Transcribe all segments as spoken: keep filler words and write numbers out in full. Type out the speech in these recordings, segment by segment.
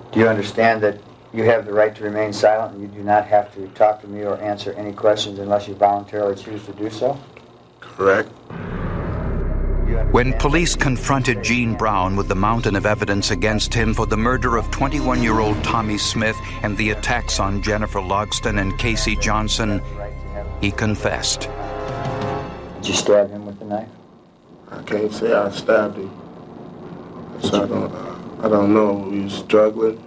Do you understand that you have the right to remain silent and you do not have to talk to me or answer any questions unless you voluntarily choose to do so? Correct. When police confronted Gene Brown with the mountain of evidence against him for the murder of twenty-one-year-old Tommy Smith and the attacks on Jennifer Logston and Casey Johnson, he confessed. Did you stab him with the knife? I can't say I stabbed him. So I don't, I don't know. We was struggling.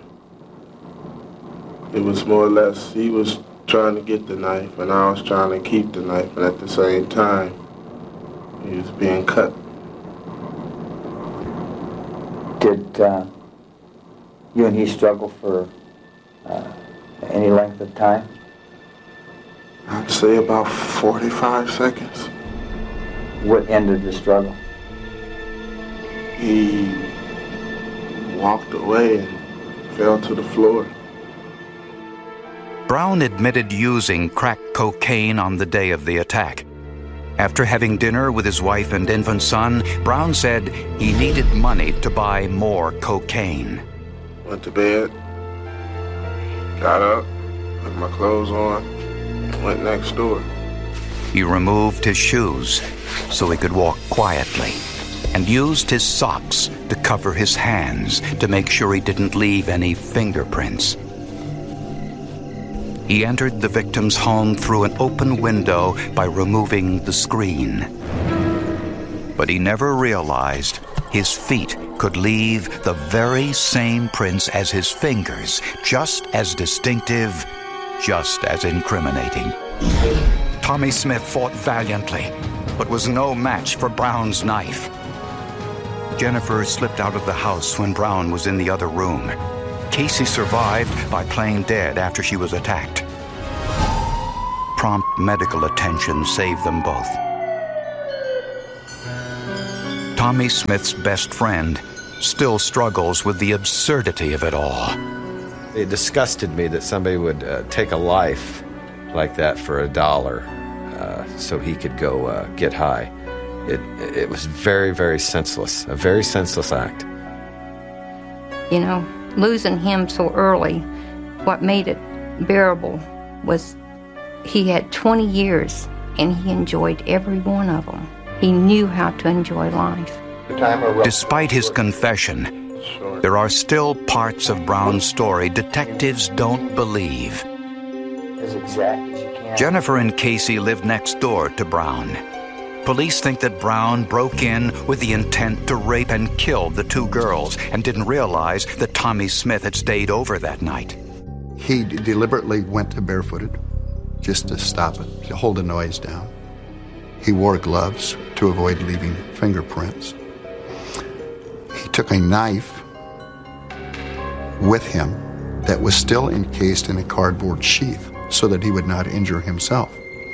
It was more or less, he was trying to get the knife and I was trying to keep the knife, and at the same time, he was being cut. Did uh, you and he struggle for uh, any length of time? I'd say about forty-five seconds. What ended the struggle? He walked away and fell to the floor. Brown admitted using crack cocaine on the day of the attack. After having dinner with his wife and infant son, Brown said he needed money to buy more cocaine. Went to bed, got up, put my clothes on, and went next door. He removed his shoes so he could walk quietly and used his socks to cover his hands to make sure he didn't leave any fingerprints. He entered the victim's home through an open window by removing the screen. But he never realized his feet could leave the very same prints as his fingers, just as distinctive, just as incriminating. Tommy Smith fought valiantly, but was no match for Brown's knife. Jennifer slipped out of the house when Brown was in the other room. Casey survived by playing dead after she was attacked. Prompt medical attention saved them both. Tommy Smith's best friend still struggles with the absurdity of it all. It disgusted me that somebody would uh, take a life like that for a dollar uh, so he could go uh, get high. It, it was very, very senseless, a very senseless act. You know, losing him so early, what made it bearable was he had twenty years and he enjoyed every one of them. He knew how to enjoy life. Despite his confession, there are still parts of Brown's story detectives don't believe. As exact as you can. Jennifer and Casey lived next door to Brown. Police think that Brown broke in with the intent to rape and kill the two girls and didn't realize that Tommy Smith had stayed over that night. He d- deliberately went to barefooted just to stop it, to hold the noise down. He wore gloves to avoid leaving fingerprints. He took a knife with him that was still encased in a cardboard sheath so that he would not injure himself.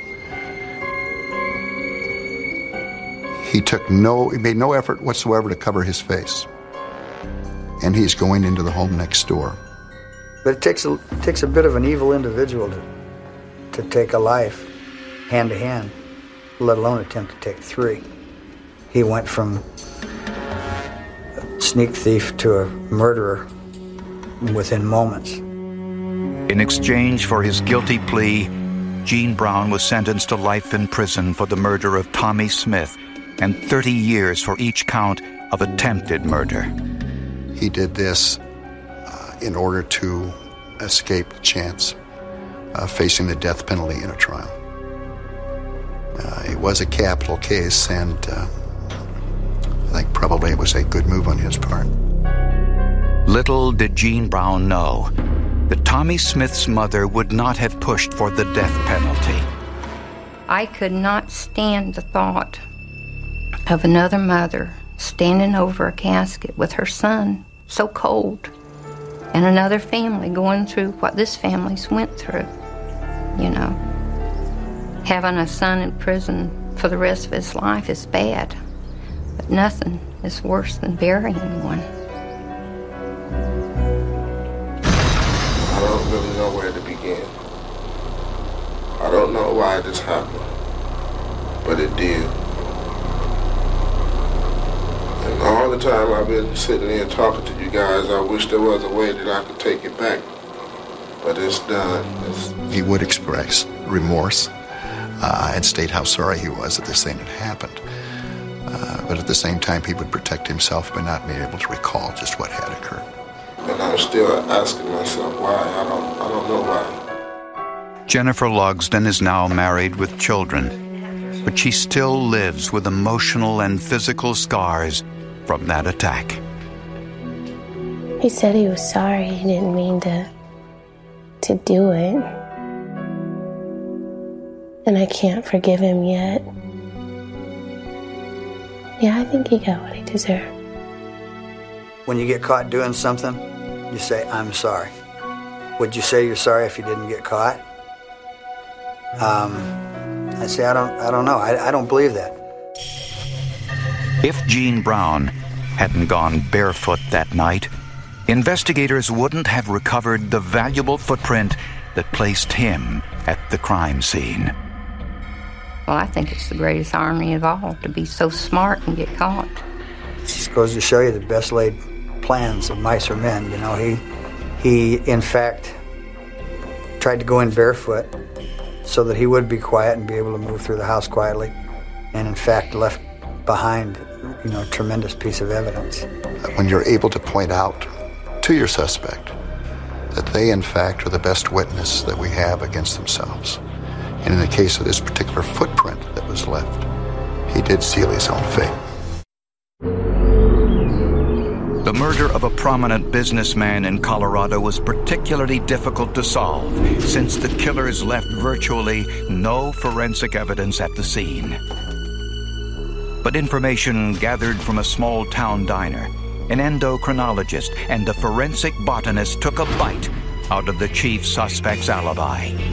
He took no, he made no effort whatsoever to cover his face. And he's going into the home next door. But it takes a, it takes a bit of an evil individual to, to take a life hand to hand, let alone attempt to take three. He went from a sneak thief to a murderer within moments. In exchange for his guilty plea, Gene Brown was sentenced to life in prison for the murder of Tommy Smith and thirty years for each count of attempted murder. He did this uh, in order to escape the chance of facing the death penalty in a trial. Uh, it was a capital case, and uh, I think probably it was a good move on his part. Little did Gene Brown know that Tommy Smith's mother would not have pushed for the death penalty. I could not stand the thought of another mother standing over a casket with her son, so cold, and another family going through what this family's went through. You know, having a son in prison for the rest of his life is bad, but nothing is worse than burying one. I don't really know where to begin. I don't know why this happened, but it did. And All the time I've been sitting here talking to you guys, I wish there was a way that I could take it back. But it's done. It's... He would express remorse uh, and state how sorry he was that this thing had happened. Uh, but at the same time, he would protect himself by not being able to recall just what had occurred. And I'm still asking myself why. I don't, I don't know why. Jennifer Logsdon is now married with children, but she still lives with emotional and physical scars from that attack. He said he was sorry. He didn't mean to, to do it. And I can't forgive him yet. Yeah, I think he got what he deserved. When you get caught doing something, you say, I'm sorry. Would you say you're sorry if you didn't get caught? Um, I say, I don't, I don't know. I, I don't believe that. If Gene Brown hadn't gone barefoot that night, investigators wouldn't have recovered the valuable footprint that placed him at the crime scene. Well, I think it's the greatest irony of all, to be so smart and get caught. It just goes to show you the best laid plans of mice or men. You know, he, he in fact, tried to go in barefoot so that he would be quiet and be able to move through the house quietly, and in fact left behind, you know, a tremendous piece of evidence. When you're able to point out to your suspect that they, in fact, are the best witness that we have against themselves, and in the case of this particular footprint that was left, he did seal his own fate. The murder of a prominent businessman in Colorado was particularly difficult to solve, since the killers left virtually no forensic evidence at the scene. But information gathered from a small-town diner, an endocrinologist, and a forensic botanist took a bite out of the chief suspect's alibi.